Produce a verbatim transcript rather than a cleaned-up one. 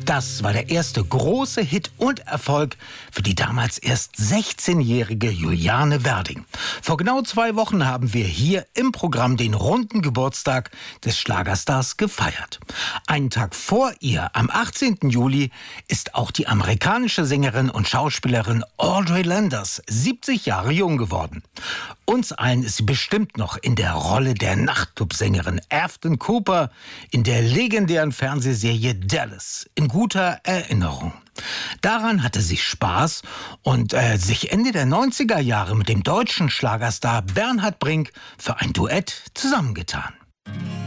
Das war der erste große Hit und Erfolg für die damals erst sechzehnjährige Juliane Werding. Vor genau zwei Wochen haben wir hier im Programm den runden Geburtstag des Schlagerstars gefeiert. Einen Tag vor ihr, am achtzehnten Juli, ist auch die amerikanische Sängerin und Schauspielerin Audrey Landers siebzig Jahre jung geworden. Uns allen ist sie bestimmt noch in der Rolle der Nachtclub-Sängerin Afton Cooper in der legendären Fernsehserie Dallas in guter Erinnerung. Daran hatte sie Spaß und äh, sich Ende der neunziger Jahre mit dem deutschen Schlagerstar Bernhard Brink für ein Duett zusammengetan.